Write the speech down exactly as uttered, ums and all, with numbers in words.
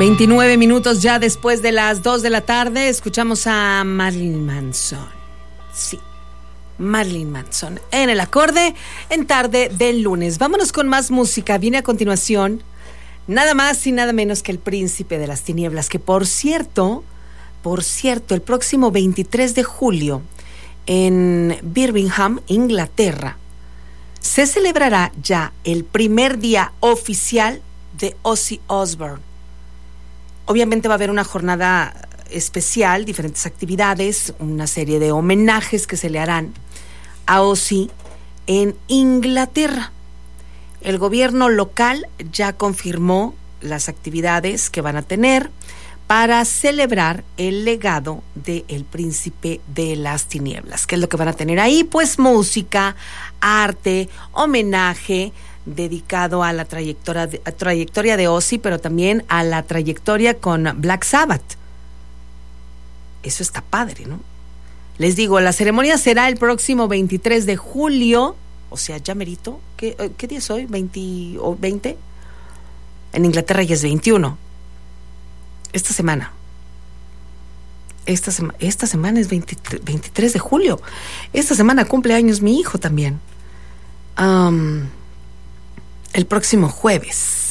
veintinueve minutos ya después de las dos de la tarde, escuchamos a Marilyn Manson. Sí, Marilyn Manson en el acorde en tarde del lunes. Vámonos con más música. Viene a continuación nada más y nada menos que el Príncipe de las Tinieblas, que por cierto, por cierto, el próximo veintitrés de julio en Birmingham, Inglaterra, se celebrará ya el primer día oficial de Ozzy Osbourne. Obviamente va a haber una jornada especial, diferentes actividades, una serie de homenajes que se le harán a Ozzy en Inglaterra. El gobierno local ya confirmó las actividades que van a tener para celebrar el legado del Príncipe de las Tinieblas. ¿Qué es lo que van a tener ahí? Pues música, arte, homenaje dedicado a la trayectoria de, a trayectoria de Ozzy, pero también a la trayectoria con Black Sabbath. Eso está padre, ¿no? Les digo, la ceremonia será el próximo veintitrés de julio, o sea, ya merito. ¿Qué, qué día es hoy? ¿veinte o veinte? En Inglaterra ya es veintiuno. Esta semana. Esta, sema, esta semana es veintitrés, veintitrés de julio. Esta semana cumple años mi hijo también. Um, el próximo jueves.